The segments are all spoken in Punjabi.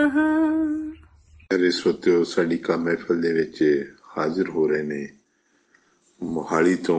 ਰਿਸ਼ਵਤਿਓ ਸਾਡੀ ਕਾ ਮਹਿਫਲ ਦੇ ਵਿੱਚ ਹਾਜ਼ਰ ਹੋ ਰਹੇ ਨੇ ਮੋਹਾਲੀ ਤੋਂ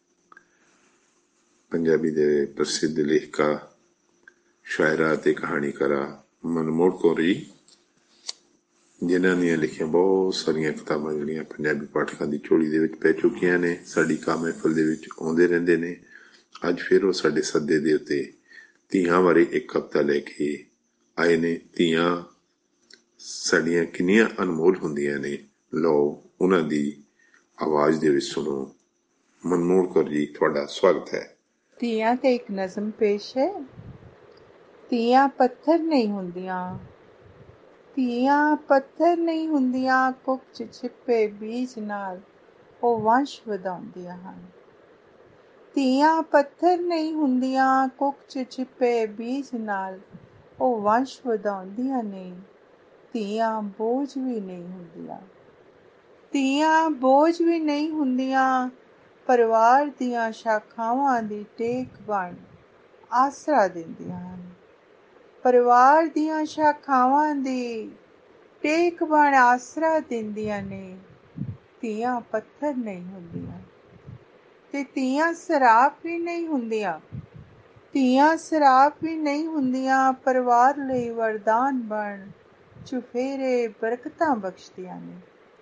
ਪੰਜਾਬੀ ਦੇ ਪ੍ਰਸਿੱਧ ਲੇਖਕਾ ਸ਼ਾਇਰਾ ਅਤੇ ਕਹਾਣੀਕਾਰਾ ਮਨਮੋਹਨ ਕੌਰ ਜੀ, ਜਿਨ੍ਹਾਂ ਦੀਆਂ ਲਿਖੀਆਂ ਬਹੁਤ ਸਾਰੀਆਂ ਕਿਤਾਬਾਂ ਜਿਹੜੀਆਂ ਪੰਜਾਬੀ ਪਾਠਕਾਂ ਦੀ ਝੋਲੀ ਦੇ ਵਿੱਚ ਪੈ ਚੁੱਕੀਆਂ ਨੇ, ਸਾਡੀ ਕਾ ਮਹਿਫਲ ਦੇ ਵਿੱਚ ਆਉਂਦੇ ਰਹਿੰਦੇ ਨੇ। ਅੱਜ ਫਿਰ ਉਹ ਸਾਡੇ ਸੱਦੇ ਦੇ ਉੱਤੇ ਧੀਆਂ ਬਾਰੇ ਇੱਕ ਕਵਿਤਾ ਲੈ ਕੇ ਆਏ ਨੇ। ਧੀਆਂ ਸਾਡੀਆਂ ਕਿੰਨੀਆਂ ਅਨਮੋਲ ਹੁੰਦੀਆਂ ਨੇ, ਲਓ ਉਹਨਾਂ ਦੀ ਆਵਾਜ਼ ਦੇ ਵਿੱਚ ਸੁਣੋ। ਮਨਮੋਹਨ ਕੌਰ ਜੀ, ਤੁਹਾਡਾ ਸਵਾਗਤ ਹੈ। ਧੀਆਂ ਤੇ ਇੱਕ ਨਜ਼ਮ ਪੇਸ਼ ਹੈ। ਧੀਆਂ ਪੱਥਰ ਨਹੀਂ ਹੁੰਦੀਆਂ, ਧੀਆਂ ਪੱਥਰ ਨਹੀਂ ਹੁੰਦੀਆਂ, ਕੁੱਖ 'ਚ ਛਿਪੇ ਬੀਜ ਨਾਲ ਉਹ ਵੰਸ਼ ਵਧਾਉਂਦੀਆਂ ਹਨ। ਧੀਆਂ ਪੱਥਰ ਨਹੀਂ ਹੁੰਦੀਆਂ, ਕੁੱਖ 'ਚ ਛਿਪੇ ਬੀਜ ਨਾਲ ਉਹ ਵੰਸ਼ ਵਧਾਉਂਦੀਆਂ ਨੇ। ਧੀਆਂ ਬੋਝ ਵੀ ਨਹੀਂ ਹੁੰਦੀਆਂ, ਧੀਆਂ ਬੋਝ ਵੀ ਨਹੀਂ ਹੁੰਦੀਆਂ, ਪਰਿਵਾਰ ਦੀਆਂ ਸ਼ਾਖਾਵਾਂ ਦੀ ਟੇਕ ਬਣ ਆਸਰਾ ਦਿੰਦੀਆਂ ਹਨ। ਪਰਿਵਾਰ ਦੀਆਂ ਸ਼ਾਖਾਵਾਂ ਦੀ ਟੇਕ ਬਣ ਆਸਰਾ ਦਿੰਦੀਆਂ ਨੇ। ਧੀਆਂ ਪੱਥਰ ਨਹੀਂ ਹੁੰਦੀਆਂ ਤੇ ਧੀਆਂ ਸਰਾਪ ਵੀ ਨਹੀਂ ਹੁੰਦੀਆਂ, ਧੀਆਂ ਸਰਾਪ ਵੀ ਨਹੀਂ ਹੁੰਦੀਆਂ, ਪਰਿਵਾਰ ਲਈ ਵਰਦਾਨ ਬਣ ਚੁਫੇਰੇ ਬਰਕਤਾਂ ਬਖਸ਼ਦੀਆਂ ਨੇ।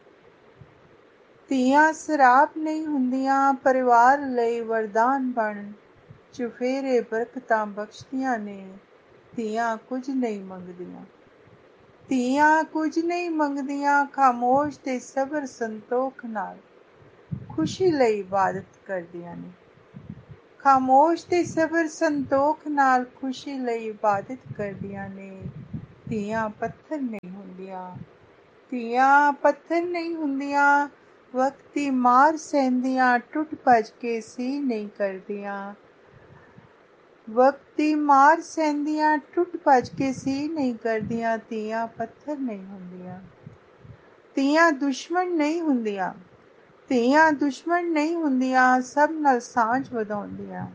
ਧੀਆਂ ਸਰਾਪ ਨਹੀਂ ਹੁੰਦੀਆਂ, ਪਰਿਵਾਰ ਲਈ ਵਰਦਾਨ ਬਣ ਚੁਫੇਰੇ ਬਰਕਤਾਂ ਬਖਸ਼ਦੀਆਂ ਨੇ। ਧੀਆਂ ਕੁਝ ਨਹੀਂ ਮੰਗਦੀਆਂ, ਧੀਆਂ ਕੁਝ ਨਹੀਂ ਮੰਗਦੀਆਂ, ਖਾਮੋਸ਼ ਤੇ ਸਬਰ ਸੰਤੋਖ ਨਾਲ ਖੁਸ਼ੀ ਲਈ ਇਬਾਦਤ ਕਰਦੀਆਂ ਨੇ। ਖਾਮੋਸ਼ ਤੇ ਸਬਰ ਸੰਤੋਖ ਨਾਲ ਖੁਸ਼ੀ ਲਈ ਇਬਾਦਤ ਕਰਦੀਆਂ ਨੇ। ਧੀਆਂ ਪੱਥਰ ਨਹੀਂ ਹੁੰਦੀਆਂ, ਧੀਆਂ ਪੱਥਰ ਨਹੀਂ ਹੁੰਦੀਆਂ, ਵਕਤ ਦੀ ਮਾਰ ਸਹਿੰਦੀਆਂ ਟੁੱਟ ਭੱਜ ਕੇ ਸੀ ਨਹੀਂ ਕਰਦੀਆਂ। ਵਕਤ ਦੀ ਮਾਰ ਸਹਿੰਦੀਆਂ ਟੁੱਟ ਭੱਜ ਕੇ ਸੀ ਨਹੀਂ ਕਰਦੀਆਂ। ਧੀਆਂ ਪੱਥਰ ਨਹੀਂ ਹੁੰਦੀਆਂ, ਧੀਆਂ ਦੁਸ਼ਮਣ ਨਹੀਂ ਹੁੰਦੀਆਂ, ਧੀਆਂ ਦੁਸ਼ਮਣ ਨਹੀਂ ਹੁੰਦੀਆਂ, ਸਭ ਨਾਲ ਸਾਂਝ ਵਧਾਉਂਦੀਆਂ।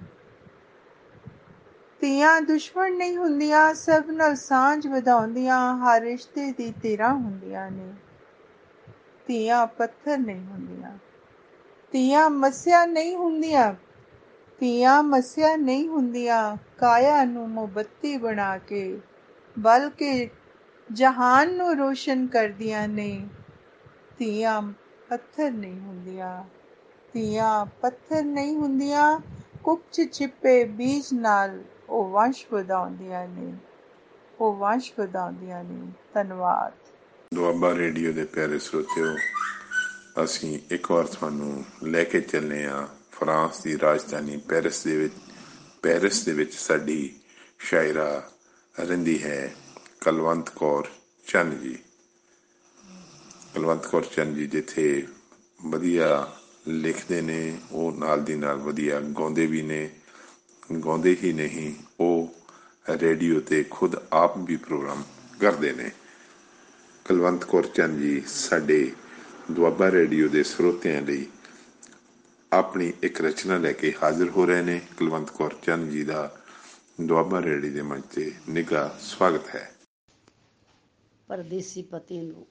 ਧੀਆਂ ਦੁਸ਼ਮਣ ਨਹੀਂ ਹੁੰਦੀਆਂ, ਸਭ ਨਾਲ ਸਾਂਝ ਵਧਾਉਂਦੀਆਂ, ਹਰ ਰਿਸ਼ਤੇ ਦੀ ਧਿਰਾਂ ਹੁੰਦੀਆਂ ਨੇ। ਧੀਆਂ ਪੱਥਰ ਨਹੀਂ ਹੁੰਦੀਆਂ, ਧੀਆਂ ਮੱਸਿਆ ਨਹੀਂ ਹੁੰਦੀਆਂ, ਧੀਆਂ ਮੱਸਿਆ ਨਹੀਂ ਹੁੰਦੀਆਂ, ਕਾਇਆ ਨੂੰ ਮੋਮਬੱਤੀ ਬਣਾ ਕੇ ਬਲ ਕੇ ਜਹਾਨ ਨੂੰ ਰੋਸ਼ਨ ਕਰਦੀਆਂ ਨੇ। ਧੀਆਂ ਪੱਥਰ ਨਹੀਂ ਹੁੰਦੀਆਂ, ਧੀਆਂ ਪੱਥਰ ਨਹੀਂ ਹੁੰਦੀਆਂ, ਕੁੱਖ 'ਚ ਛਿਪੇ ਬੀਜ ਨਾਲ ਉਹ ਵੰਸ਼ ਵਧਾਉਂਦੀਆਂ ਨੇ, ਉਹ ਵੰਸ਼ ਵਧਾਉਂਦੀਆਂ ਨੇ। ਧੰਨਵਾਦ। ਦੁਆਬਾ ਰੇਡੀਓ ਦੇ ਪਿਆਰੇ ਸਰੋਤਿਓ, ਅਸੀਂ ਇੱਕ ਵਾਰ ਤੁਹਾਨੂੰ ਲੈ ਕੇ ਚੱਲੇ ਹਾਂ ਫਰਾਂਸ ਦੀ ਰਾਜਧਾਨੀ ਪੈਰਿਸ ਦੇ ਵਿੱਚ ਸਾਡੀ ਸ਼ਾਇਰਾ ਰਹਿੰਦੀ ਹੈ ਕੁਲਵੰਤ ਕੌਰ ਚੰਨ ਜੀ। ਕੁਲਵੰਤ ਕੌਰ ਚੰਨ ਜੀ ਜਿੱਥੇ ਵਧੀਆ ਲਿਖਦੇ ਨੇ, ਉਹ ਨਾਲ ਦੀ ਨਾਲ ਵਧੀਆ ਗਾਉਂਦੇ ਵੀ ਨੇ। ਗਾਉਂਦੇ ਹੀ ਨਹੀਂ, ਉਹ ਰੇਡੀਓ 'ਤੇ ਖੁਦ ਆਪ ਵੀ ਪ੍ਰੋਗਰਾਮ ਕਰਦੇ ਨੇ। ਕੁਲਵੰਤ ਕੌਰ ਚੰਨ ਜੀ ਸਾਡੇ ਦੁਆਬਾ ਰੇਡੀਓ ਦੇ ਸਰੋਤਿਆਂ ਲਈ ਆਪਣੀ ਇੱਕ ਰਚਨਾ ਲੈ ਕੇ ਹਾਜ਼ਰ ਹੋ ਰਹੇ ਨੇ। ਕੁਲਵੰਤ ਕੌਰ ਚੰਨ ਜੀ ਦਾ ਦੁਆਬਾ ਰੇਡੀਓ ਦੇ ਮੰਚ 'ਤੇ ਨਿੱਘਾ ਸਵਾਗਤ ਹੈ। ਪਰਦੇਸੀ ਪਤੀ ਨੂੰ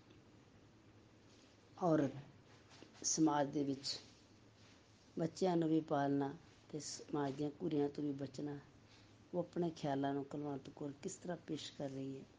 ਔਰਤ ਸਮਾਜ ਦੇ ਵਿੱਚ ਬੱਚਿਆਂ ਨੂੰ ਵੀ ਪਾਲਣਾ ਅਤੇ ਸਮਾਜ ਦੀਆਂ ਕੁਰੀਆਂ ਤੋਂ ਵੀ ਬਚਣਾ, ਉਹ ਆਪਣੇ ਖਿਆਲਾਂ ਨੂੰ ਕੁਲਵੰਤ ਕੌਰ ਕਿਸ ਤਰ੍ਹਾਂ ਪੇਸ਼ ਕਰ ਰਹੀ ਹੈ।